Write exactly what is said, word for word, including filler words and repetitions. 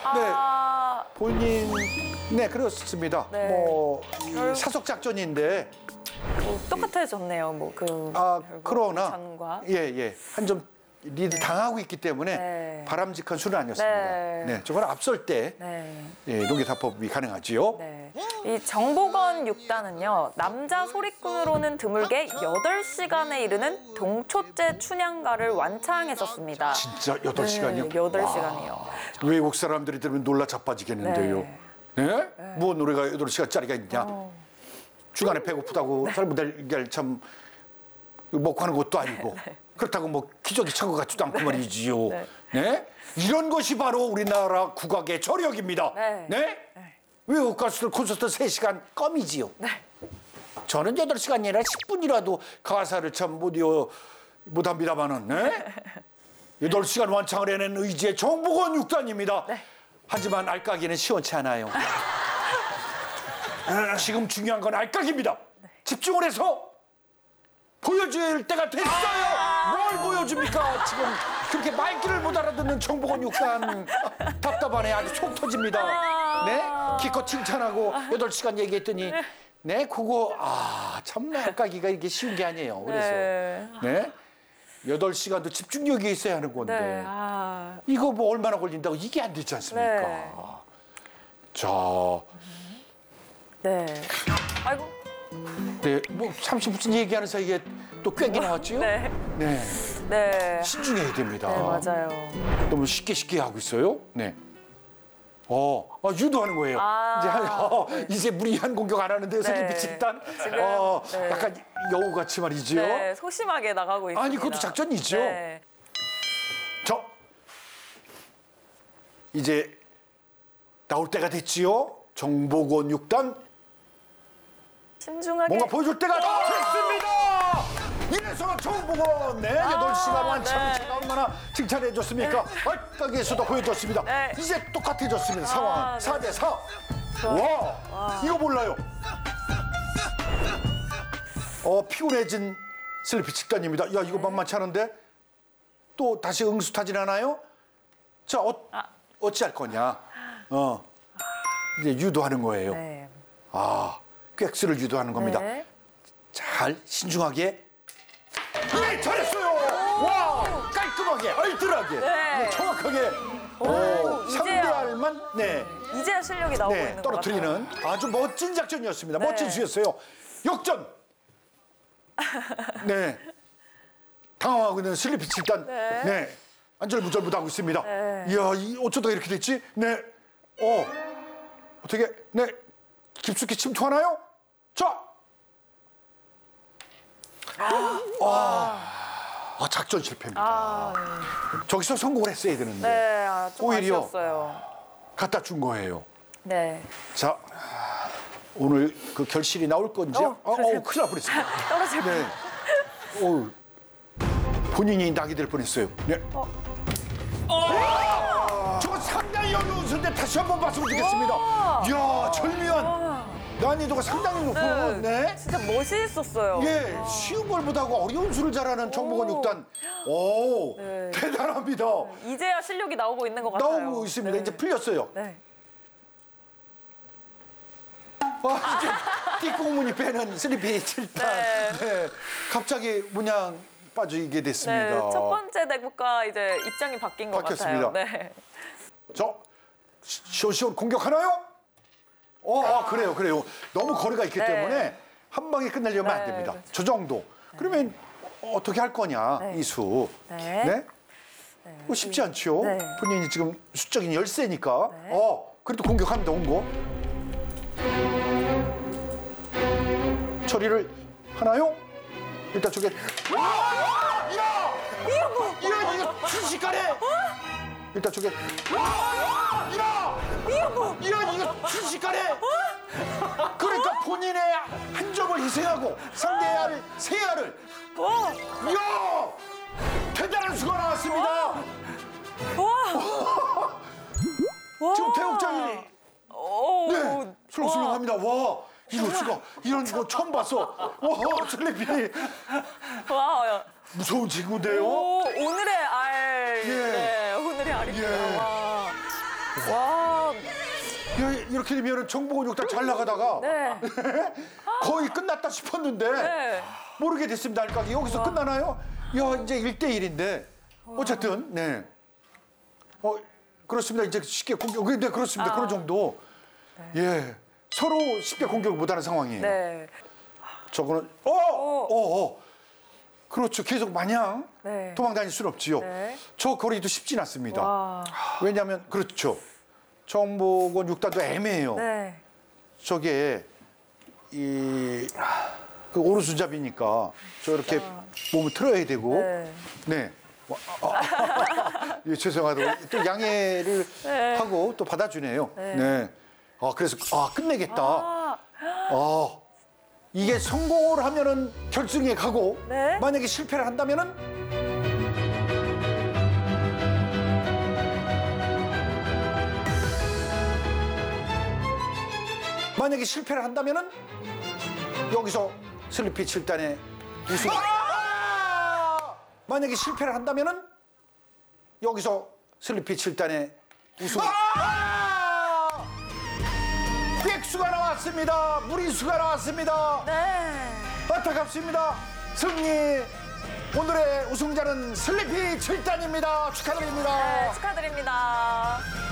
아... 네, 본인 네 그렇습니다. 네. 뭐 결- 사속 작전인데 뭐 똑같아졌네요. 뭐그 아 그러나 전과. 예예 한 점 리드 당하고 있기 때문에 네. 바람직한 수는 아니었습니다. 네. 네, 저걸 앞설 때 네. 예, 농기타법이 가능하지요. 네. 이 정보건 육 단은요, 남자 소리꾼으로는 드물게 여덟 시간에 이르는 동초째 춘향가를 완창했었습니다. 진짜 여덟 시간이요? 네, 여덟 시간이요. 외국 사람들이 들으면 놀라 자빠지겠는데요. 네. 네? 뭐 노래가 여덟 시간짜리가 있냐? 어. 주간에 배고프다고 삶을 달걀 참 먹고 하는 것도 아니고 네. 그렇다고 뭐 기저귀 찬 것 같지도 않고 말이지요. 네. 네. 이런 것이 바로 우리나라 국악의 저력입니다. 네. 네? 외국 가수들 콘서트 세 시간 껌이지요. 네. 저는 여덟 시간이 아니라 십 분이라도 가사를 참 못 이어 못합니다만은 네? 여덟 시간 완창을 해낸 의지의 정보건 육 단입니다. 네. 하지만 알까기는 시원치 않아요. 지금 중요한 건 알까기입니다. 집중을 해서 보여줄 때가 됐어요. 뭘 보여줍니까? 지금 그렇게 말귀를 못 알아듣는 정보건 육 단 답답하네. 아주 속 터집니다. 네? 기껏 칭찬하고 여덟 시간 얘기했더니 네, 그거 아, 참 알까기가 이게 쉬운 게 아니에요. 그래서 네. 네? 여덟 시간도 집중력이 있어야 하는 건데 네. 아. 이거 뭐 얼마나 걸린다고 이게 안 되지 않습니까? 네. 자, 네. 아이고. 네, 뭐 삼십 분쯤 얘기하는 사이에 또 꽤 나왔지요? 네. 네. 네. 신중해야 됩니다. 네, 맞아요. 너무 쉽게 쉽게 하고 있어요. 네. 어, 어 유도하는 거예요. 아, 이제, 어, 네. 이제 무리한 공격 안 하는데요. 슬리피 집단. 지금, 어, 네. 약간 여우같이 말이지요. 네, 소심하게 나가고 있습니다. 아니, 그것도 작전이죠. 네. 저 이제 나올 때가 됐지요. 정보건 육 단 신중하게. 뭔가 보여줄 때가 됐습니다. 이래서 정보건 네 여덟 시간 완창 네. 제가 얼마나 칭찬해 줬습니까? 알까기에서도 보여줬습니다. 네. 이제 똑같아졌습니다. 상황은 아, 네. 사 대 사. 와, 이거 몰라요. 어 피곤해진 슬리피 집단입니다. 야 이거 만만치 않은데 또 다시 응수타진 하나요? 자 어, 아. 어찌할 거냐? 어 이제 유도하는 거예요. 네. 아 꽥스를 유도하는 겁니다. 네. 잘 신중하게. 네 잘했어요. 와 깔끔하게 알뜰하게 네. 네, 정확하게. 오, 이제야. 상대할만 네, 이제야 실력이 나오고 네 있는 것 떨어뜨리는 같아요. 아주 멋진 작전이었습니다. 네. 멋진 수였어요. 역전. 네 당황하고 있는 슬리피 집단. 네. 네 안절부절부하고 있습니다. 네. 이야 이 어쩌다 이렇게 됐지? 네. 어 어떻게 네 깊숙이 침투하나요? 자. 아, 작전 실패입니다. 아, 저기서 성공을 했어야 되는데 네, 아, 좀 오히려 아쉬웠어요. 갖다 준 거예요. 네. 자, 오늘 그 결실이 나올 건지. 어, 어, 어, 큰일 날 뻔했습니다. 떨어질 뻔. 네. 어, 본인이 낙이 될 뻔했어요. 네. 어. 아, 저거 상당히 어려운 수인데 다시 한번 봤으면 좋겠습니다. 이야, 절묘한 난이도가 상당히 높은. 네. 진짜 멋있었어요. 예, 쉬운 걸 못하고 어려운 수를 잘하는 정보건 오. 육 단. 오, 네. 대단합니다. 이제야 실력이 나오고 있는 것 같아요. 나오고 있습니다. 네. 이제 풀렸어요. 네. 아, 이제 띠꽁무니 빼는 슬리피 칠단. 네. 네. 갑자기 문양 빠지게 됐습니다. 네, 첫 번째 대국과 이제 입장이 바뀐 것 바뀌었습니다. 같아요. 네. 저 시원시원 공격하나요? 어, 아, 그래요, 그래요. 너무 거리가 있기 네. 때문에 한 방에 끝내려면 안 네, 됩니다. 그렇죠. 저 정도. 그러면 어떻게 할 거냐, 네. 이 수. 네. 네? 뭐 쉽지 않죠? 네. 본인이 지금 수적인 열세니까. 네. 어, 그래도 공격합니다, 온 거. 처리를 하나요? 일단 저게. 와! 야! 이거 뭐? 야, 이거 순식간에! 일단 저게. 야! 이거 뭐? 야, 이거 순식간에! 그러니까 본인의 한 점을 희생하고 상대의 알을, 세 알을. 와! 이야! 대단한 수가 나왔습니다! 와! 와! 지금 태국장이 오! 네, 술렁술렁합니다. 와, 이럴 수가, 이런 거 처음 봤어. 와, 슬리피 와! 무서운 친구인데요. 오, 오늘의 알. 예. 네, 오늘의 알입니다. 예. 와. 와, 야, 이렇게 되면 정보건 육 단 잘 나가다가 네. 거의 끝났다 싶었는데 네. 모르게 됐습니다. 알까기 여기서 끝나나요? 야, 이제 일 대 일인데 어쨌든 네. 어, 그렇습니다. 이제 쉽게 공격, 네, 그렇습니다. 아. 그런 정도. 예. 서로 쉽게 공격을 못하는 상황이에요. 네. 저거는, 어! 어, 어. 그렇죠. 계속 마냥 네. 도망 다닐 수는 없지요. 네. 저 거리도 쉽진 않습니다. 와. 왜냐하면, 그렇죠. 정보건 육 단도 애매해요. 네. 저게, 이, 그 오른손잡이니까 저렇게 몸을 틀어야 되고, 네. 네. 와, 아, 아, 예, 죄송하다고 또 양해를 네. 하고 또 받아주네요. 네. 네. 아 그래서 아 끝내겠다. 아, 아 이게 성공을 하면은 결승에 가고 네. 만약에 실패를 한다면은 만약에 실패를 한다면은 여기서 슬리피 칠 단의 우승. 만약에 실패를 한다면은 여기서 슬리피 칠 단의 우승. 백수가 나왔습니다. 무리수가 나왔습니다. 네. 안타깝습니다. 승리. 오늘의 우승자는 슬리피 칠 단입니다. 축하드립니다. 네, 축하드립니다.